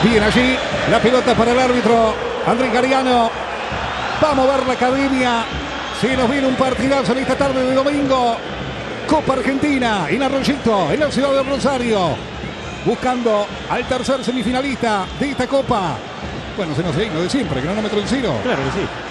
Bien allí, la pelota para el árbitro Andrés Gariano. Va a mover la academia. Si nos viene un partidazo en esta tarde de domingo. Copa Argentina en Arroyito, en la ciudad de Rosario. Buscando al tercer semifinalista de esta Copa. Bueno, se nos digno de siempre, cronómetro en cero. Claro que sí.